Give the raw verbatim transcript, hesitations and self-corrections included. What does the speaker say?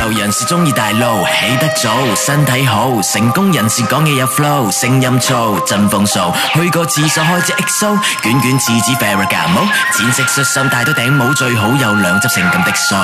流人士中意大路，起得早，身體好，成功人士講嘢有 flow， 聲音粗，真風騷，去個廁所開隻 X O， 捲捲廁紙 Ferragamo， 淺色恤衫戴到頂帽，最好有兩執性感的鬚。